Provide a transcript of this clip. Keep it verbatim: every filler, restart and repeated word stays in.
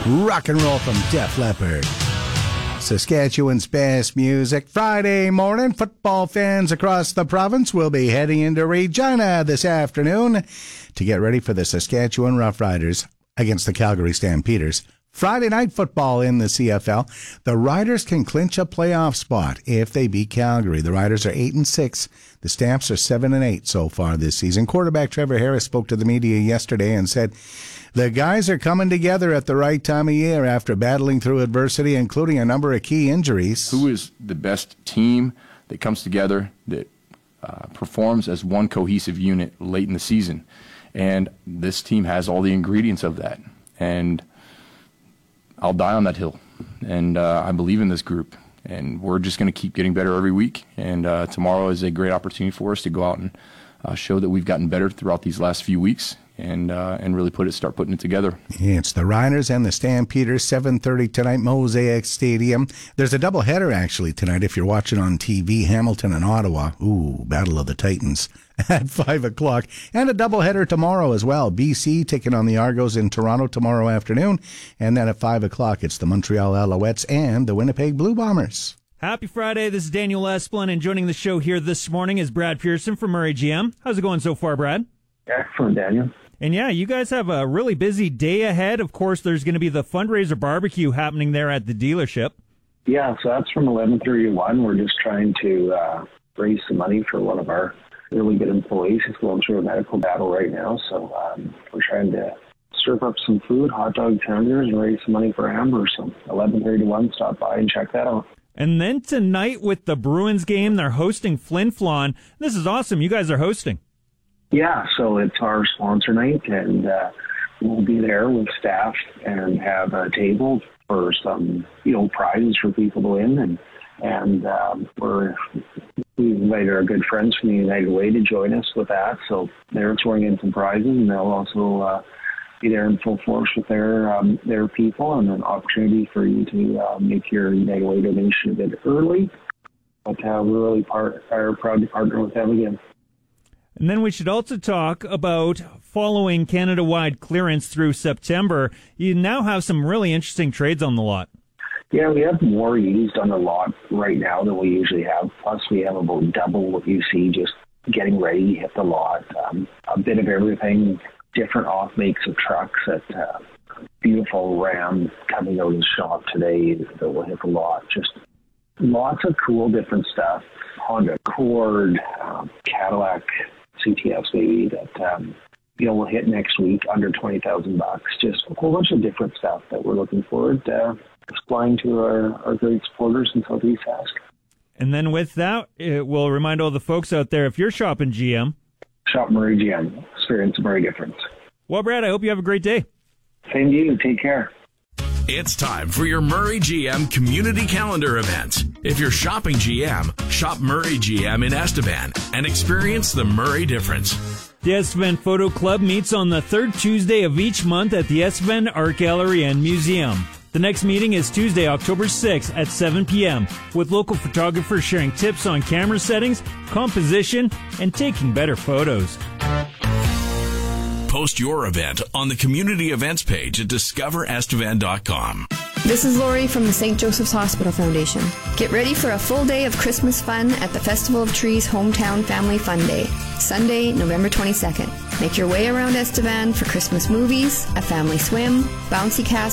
Rock and roll from Def Leppard. Saskatchewan's best music. Friday morning, football fans across the province will be heading into Regina this afternoon to get ready for the Saskatchewan Roughriders against the Calgary Stampeders. Friday night football in the C F L. The Riders can clinch a playoff spot if they beat Calgary. The Riders are eight and six. The Stamps are seven and eight so far this season. Quarterback Trevor Harris spoke to the media yesterday and said the guys are coming together at the right time of year after battling through adversity, including a number of key injuries. Who is the best team that comes together, that uh, performs as one cohesive unit late in the season? And this team has all the ingredients of that. And I'll die on that hill. And uh, I believe in this group. And we're just going to keep getting better every week. And uh, tomorrow is a great opportunity for us to go out and uh, show that we've gotten better throughout these last few weeks. And uh, and really put it, start putting it together. It's the Riders and the Stampeders, seven thirty tonight, Mosaic Stadium. There's a doubleheader actually tonight if you're watching on T V. Hamilton and Ottawa. Ooh, Battle of the Titans at five o'clock. And a doubleheader tomorrow as well. B C taking on the Argos in Toronto tomorrow afternoon. And then at five o'clock, it's the Montreal Alouettes and the Winnipeg Blue Bombers. Happy Friday. This is Daniel Esplin, and joining the show here this morning is Brad Pearson from Murray G M. How's it going so far, Brad? Excellent, Daniel. And yeah, you guys have a really busy day ahead. Of course, there's going to be the fundraiser barbecue happening there at the dealership. Yeah, so that's from eleven thirty to one. We're just trying to uh, raise some money for one of our really good employees who's going through a medical battle right now. So um, we're trying to serve up some food, hot dogs, hamburgers, and raise some money for Amber. So eleven thirty to one, stop by and check that out. And then tonight with the Bruins game, they're hosting Flin Flon. This is awesome. You guys are hosting. Yeah, so it's our sponsor night, and uh, we'll be there with staff and have a table for some, you know, prizes for people to win, and and um, we're we invited our good friends from the United Way to join us with that. So they're throwing in some prizes, and they'll also uh, be there in full force with their um, their people, and an opportunity for you to uh, make your United Way donation a bit early. But uh, we're really part are proud to partner with them again. And then we should also talk about following Canada-wide clearance through September. You now have some really interesting trades on the lot. Yeah, we have more used on the lot right now than we usually have. Plus, we have about double what you see just getting ready to hit the lot. Um, a bit of everything, different off-makes of trucks. At uh, beautiful Ram coming out of the shop today that will hit the lot. Just lots of cool different stuff. Honda Accord, um, Cadillac C T Fs maybe that um, you know will hit next week under twenty thousand bucks. Just a whole bunch of different stuff that we're looking forward to uh, supplying to our, our great supporters in Southeast Sask. And then with that, it will remind all the folks out there, if you're shopping G M, shop Murray G M. Experience a Murray difference. Well, Brad, I hope you have a great day. Same to you. Take care. It's time for your Murray G M community calendar event. If you're shopping G M, shop Murray G M in Estevan and experience the Murray difference. The Estevan Photo Club meets on the third Tuesday of each month at the Estevan Art Gallery and Museum. The next meeting is Tuesday, October sixth at seven p.m. with local photographers sharing tips on camera settings, composition, and taking better photos. Post your event on the community events page at discover estevan dot com. This is Lori from the Saint Joseph's Hospital Foundation. Get ready for a full day of Christmas fun at the Festival of Trees Hometown Family Fun Day, Sunday, November twenty-second. Make your way around Estevan for Christmas movies, a family swim, bouncy castle,